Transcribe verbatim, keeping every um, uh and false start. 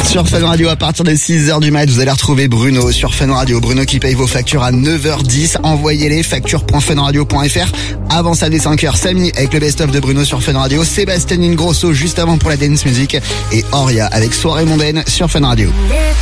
Sur Fun Radio, à partir de six heures du mat, vous allez retrouver Bruno sur Fun Radio. Bruno qui paye vos factures à neuf heures dix. Envoyez-les, facture point fun radio point f r. Avant ça, dès cinq heures, Samy avec le best-of de Bruno sur Fun Radio. Sébastien Ingrosso juste avant pour la dance music. Et Oria avec Soirée mondaine sur Fun Radio.